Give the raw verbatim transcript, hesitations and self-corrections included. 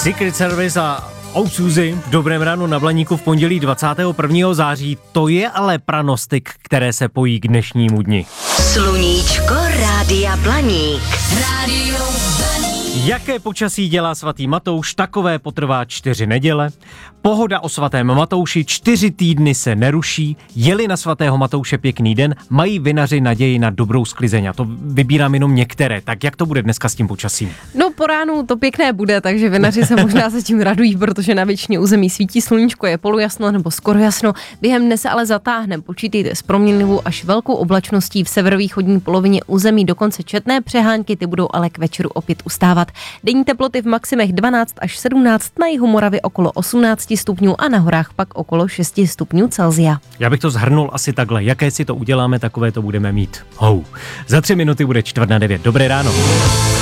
Secret Service a Oh Suzy v Dobrém ránu na Blaníku v pondělí dvacátého prvního září. To je ale pranostik, které se pojí k dnešnímu dni. Sluníčko Rádia Blaník. Rádio Blaník. Jaké počasí dělá svatý Matouš, takové potrvá čtyři neděle. Pohoda o svatém Matouši čtyři týdny se neruší. Jeli na svatého Matouše pěkný den, mají vinaři naději na dobrou sklizeň. A to vybírám jenom některé. Tak jak to bude dneska s tím počasím? No po ránu to pěkné bude, takže vinaři se možná zatím radují, protože na většině území svítí sluníčko, je polojasno nebo skoro jasno. Během dne se ale zatáhne. Počítejte s proměnlivou až velkou oblačností v severovýchodní polovině území, dokonce četné přehánky, ty budou ale k večeru opět ustávat. Denní teploty v maximech dvanáct až sedmnáct, na jihu Moravy okolo osmnáct stupňů a na horách pak okolo šest stupňů Celsia. Já bych to shrnul asi takhle. Jaké si to uděláme, takové to budeme mít. Hou. Za tři minuty bude čtvrt na devět. Dobré ráno.